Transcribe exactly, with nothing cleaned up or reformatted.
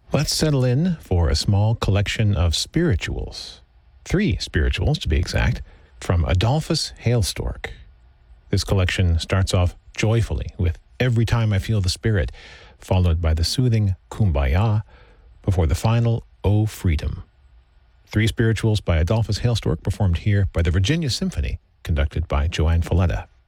Let's settle in for a small collection of spirituals. Three spirituals, to be exact, from Adolphus Hailstork. This collection starts off joyfully with Every Time I Feel the Spirit, followed by the soothing Kumbaya, before the final O Freedom. Three spirituals by Adolphus Hailstork, performed here by the Virginia Symphony, conducted by Joanne Falletta.